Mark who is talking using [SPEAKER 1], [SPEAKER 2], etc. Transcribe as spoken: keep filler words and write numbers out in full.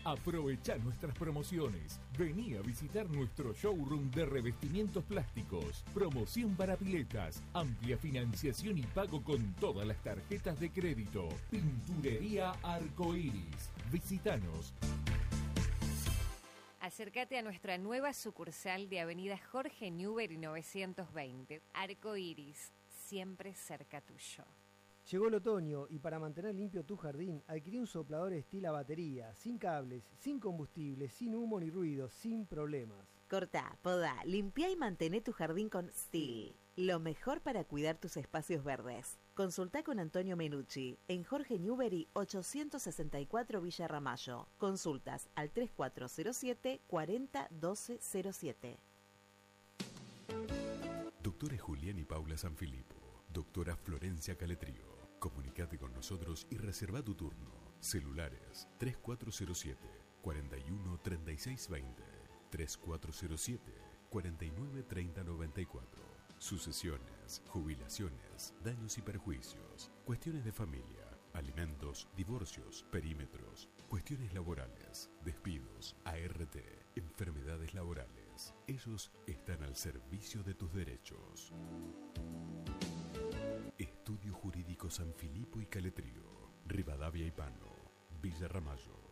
[SPEAKER 1] Aprovecha nuestras promociones. Vení a visitar nuestro showroom de revestimientos plásticos. Promoción para piletas. Amplia financiación y pago con todas las tarjetas de crédito. Pinturería Arcoiris. Visítanos.
[SPEAKER 2] Acércate a nuestra nueva sucursal de Avenida Jorge Newbery novecientos veinte. Arcoiris, siempre cerca tuyo.
[SPEAKER 3] Llegó el otoño y para mantener limpio tu jardín adquirí un soplador estilo batería, sin cables, sin combustible, sin humo ni ruido, sin problemas.
[SPEAKER 4] Cortá, podá, limpiá y mantené tu jardín con Stihl. Lo mejor para cuidar tus espacios verdes. Consultá con Antonio Menucci en Jorge Newbery ochocientos sesenta y cuatro Villa Ramallo. Consultas al tres cuatro cero siete, cuarenta, doce cero siete.
[SPEAKER 5] Doctores Julián y Paula Sanfilippo. Doctora Florencia Caletrío. Comunicate con nosotros y reserva tu turno. Celulares tres cuatro cero siete, cuarenta y uno, treinta y seis veinte, tres cuatro cero siete, cuarenta y nueve, treinta noventa y cuatro. Sucesiones, jubilaciones, daños y perjuicios, cuestiones de familia, alimentos, divorcios, perímetros, cuestiones laborales, despidos, A R T, enfermedades laborales. Ellos están al servicio de tus derechos. Estudio Jurídico Sanfilippo y Caletrío, Rivadavia y Pano, Villa Ramallo.